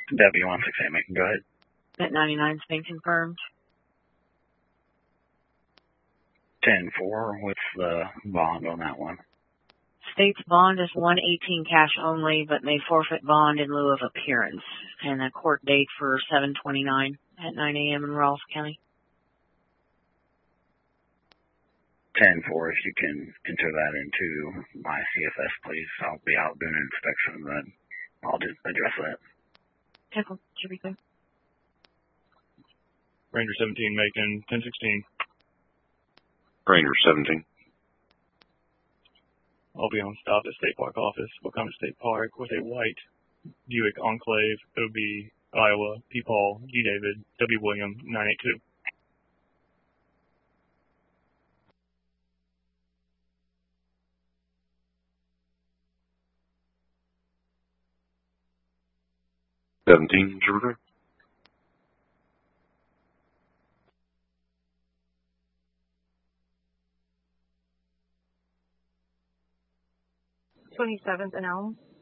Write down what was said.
W16 Macon, go ahead. At 99's been confirmed. 10-4, what's the bond on that one? State's bond is 118 cash only, but may forfeit bond in lieu of appearance. And a court date for 7/29 at 9 a.m. in Rawls County. 10-4, if you can enter that into my CFS, please. I'll be out doing an inspection, then I'll just address that. 10-4, should be clear. Ranger 17 Macon, 1016. Ranger 17. I'll be on stop at State Park office, Waukon State Park, with a white Buick Enclave, OB, Iowa, P. Paul, G. David, W. William, 982. Jupiter. 27th and Elm.